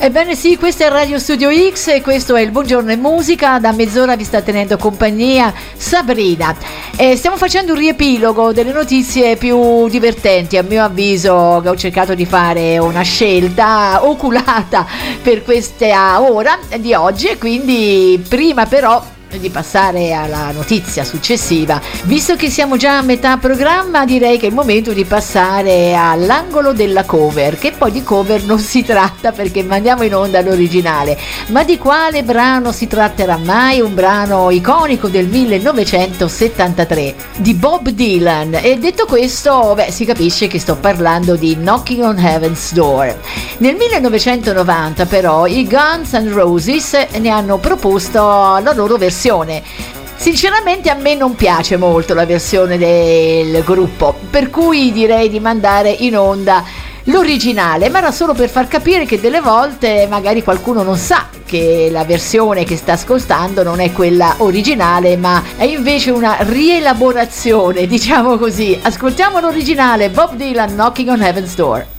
Ebbene sì, questa è Radio Studio X e questo è il Buongiorno e Musica. Da mezz'ora vi sta tenendo compagnia Sabrina. Stiamo facendo un riepilogo delle notizie più divertenti, a mio avviso, che ho cercato di fare una scelta oculata per questa ora di oggi, e quindi prima però di passare alla notizia successiva, visto che siamo già a metà programma, direi che è il momento di passare all'angolo della cover, che poi di cover non si tratta perché mandiamo in onda l'originale. Ma di quale brano si tratterà mai? Un brano iconico del 1973 di Bob Dylan, e detto questo, si capisce che sto parlando di Knocking on Heaven's Door. Nel 1990 però i Guns N' Roses ne hanno proposto la loro versione. Sinceramente a me non piace molto la versione del gruppo, per cui direi di mandare in onda l'originale, ma era solo per far capire che delle volte magari qualcuno non sa che la versione che sta ascoltando non è quella originale, ma è invece una rielaborazione, diciamo così. Ascoltiamo l'originale, Bob Dylan, Knocking on Heaven's Door.